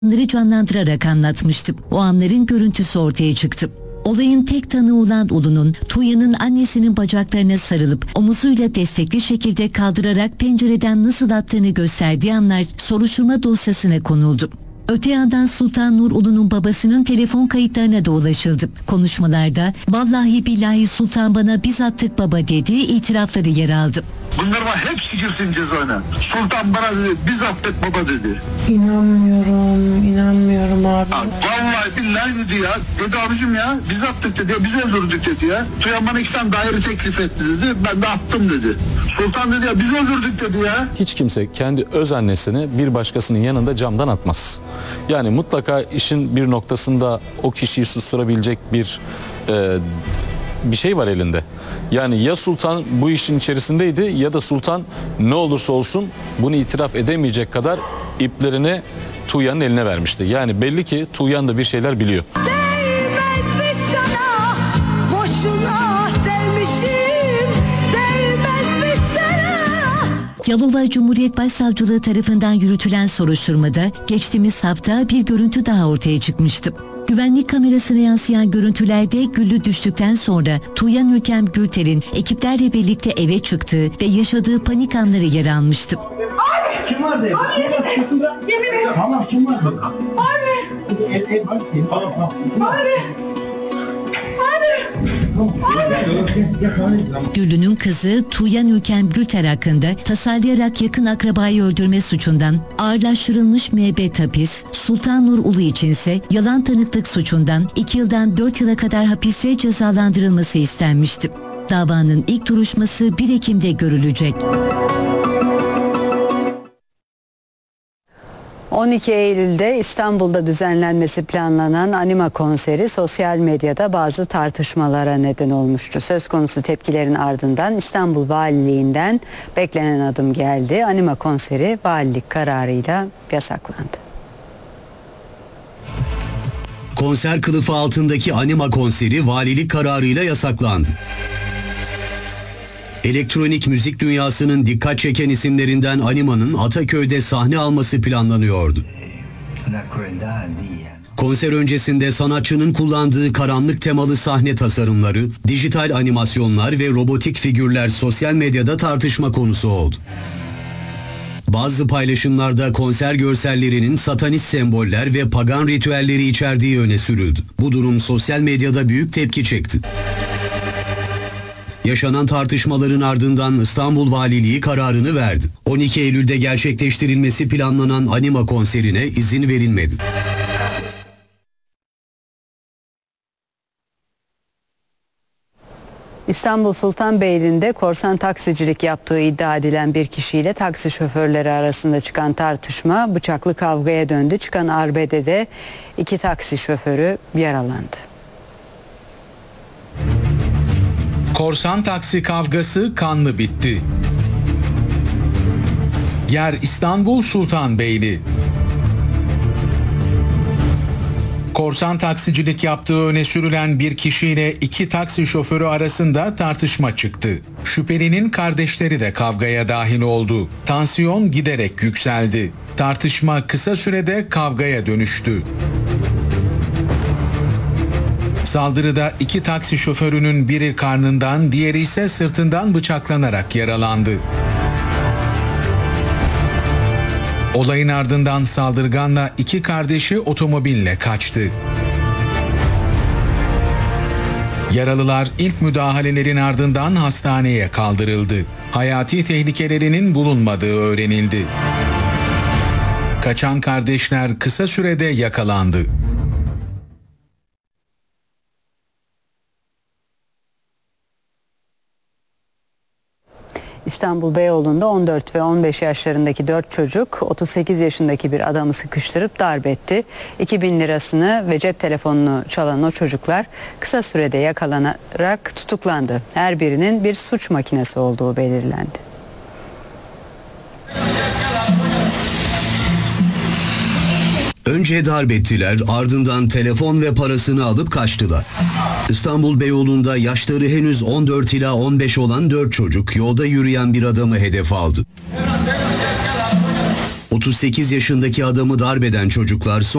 Onları canlandırarak anlatmıştı. O anların görüntüsü ortaya çıktı. Olayın tek tanığı olan Ulu'nun Tuğya'nın annesinin bacaklarına sarılıp omuzuyla destekli şekilde kaldırarak pencereden nasıl attığını gösterdiği anlar soruşturma dosyasına konuldu. Öte yandan Sultan Nur Ulu'nun babasının telefon kayıtlarına da ulaşıldı. Konuşmalarda "Vallahi billahi Sultan bana biz attık baba" dediği itirafları yer aldı. Bunlar var, hepsi girsin cezaevine. Sultan bana dedi, biz attık baba dedi. İnanmıyorum abi. Vallahi billahi dedi ya. Dedi abicim ya, biz attık dedi ya, biz öldürdük dedi ya. Tuyan bana 2 tane daire teklif etti dedi. Ben de attım dedi. Sultan dedi ya, biz öldürdük dedi ya. Hiç kimse kendi öz annesini bir başkasının yanında camdan atmaz. Yani mutlaka işin bir noktasında o kişiyi susturabilecek bir şey var elinde. Yani ya Sultan bu işin içerisindeydi ya da Sultan ne olursa olsun bunu itiraf edemeyecek kadar iplerini Tuğya'nın eline vermişti. Yani belli ki Tuğyan da bir şeyler biliyor. Değmezmiş sana, boşuna sevmişim, değmezmiş sana. Yalova Cumhuriyet Başsavcılığı tarafından yürütülen soruşturmada geçtiğimiz hafta bir görüntü daha ortaya çıkmıştı. Güvenlik kamerasına yansıyan görüntülerde Güllü düştükten sonra Tuğyan Ülkem Gülter'in ekiplerle birlikte eve çıktığı ve yaşadığı panik anları yer almıştı. Kim vardı? Tamam, kim vardı? Güllü'nün kızı Tuğyan Ülkem Gülter hakkında tasarlayarak yakın akrabayı öldürme suçundan ağırlaştırılmış müebbet hapis, Sultan Nur Ulu içinse yalan tanıklık suçundan 2 yıldan 4 yıla kadar hapiste cezalandırılması istenmişti. Davanın ilk duruşması 1 Ekim'de görülecek. 12 Eylül'de İstanbul'da düzenlenmesi planlanan Anima konseri sosyal medyada bazı tartışmalara neden olmuştu. Söz konusu tepkilerin ardından İstanbul Valiliğinden beklenen adım geldi. Anima konseri valilik kararıyla yasaklandı. Konser kılıfı altındaki Anima konseri valilik kararıyla yasaklandı. Elektronik müzik dünyasının dikkat çeken isimlerinden Anima'nın Ataköy'de sahne alması planlanıyordu. Konser öncesinde sanatçının kullandığı karanlık temalı sahne tasarımları, dijital animasyonlar ve robotik figürler sosyal medyada tartışma konusu oldu. Bazı paylaşımlarda konser görsellerinin satanist semboller ve pagan ritüelleri içerdiği öne sürüldü. Bu durum sosyal medyada büyük tepki çekti. Yaşanan tartışmaların ardından İstanbul Valiliği kararını verdi. 12 Eylül'de gerçekleştirilmesi planlanan Anima konserine izin verilmedi. İstanbul Sultanbeyli'nde korsan taksicilik yaptığı iddia edilen bir kişiyle taksi şoförleri arasında çıkan tartışma bıçaklı kavgaya döndü. Çıkan arbedede 2 taksi şoförü yaralandı. Korsan taksi kavgası kanlı bitti. Yer İstanbul Sultanbeyli. Korsan taksicilik yaptığı öne sürülen bir kişiyle 2 taksi şoförü arasında tartışma çıktı. Şüphelinin kardeşleri de kavgaya dahil oldu. Tansiyon giderek yükseldi. Tartışma kısa sürede kavgaya dönüştü. Saldırıda 2 taksi şoförünün biri karnından, diğeri ise sırtından bıçaklanarak yaralandı. Olayın ardından saldırganla 2 kardeşi otomobille kaçtı. Yaralılar ilk müdahalelerin ardından hastaneye kaldırıldı. Hayati tehlikelerinin bulunmadığı öğrenildi. Kaçan kardeşler kısa sürede yakalandı. İstanbul Beyoğlu'nda 14 ve 15 yaşlarındaki 4 çocuk 38 yaşındaki bir adamı sıkıştırıp darp etti. 2000 lirasını ve cep telefonunu çalan o çocuklar kısa sürede yakalanarak tutuklandı. Her birinin bir suç makinesi olduğu belirlendi. Önce darp ettiler, ardından telefon ve parasını alıp kaçtılar. İstanbul Beyoğlu'nda yaşları henüz 14 ila 15 olan 4 çocuk yolda yürüyen bir adamı hedef aldı. 38 yaşındaki adamı darp eden çocuklar